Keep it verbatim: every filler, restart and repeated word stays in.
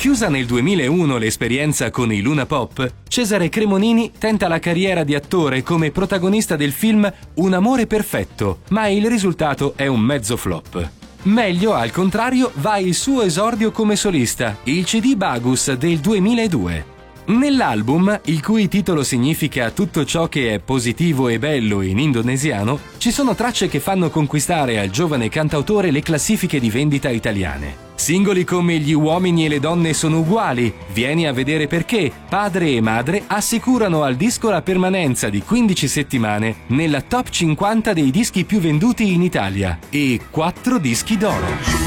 Chiusa nel duemilauno l'esperienza con i Luna Pop, Cesare Cremonini tenta la carriera di attore come protagonista del film Un amore perfetto, ma il risultato è un mezzo flop. Meglio, al contrario, va il suo esordio come solista, il C D Bagus del duemiladue. Nell'album, il cui titolo significa tutto ciò che è positivo e bello in indonesiano, ci sono tracce che fanno conquistare al giovane cantautore le classifiche di vendita italiane. Singoli come Gli uomini e le donne sono uguali, Vieni a vedere perché, Padre e madre assicurano al disco la permanenza di quindici settimane nella top cinquanta dei dischi più venduti in Italia e quattro dischi d'oro.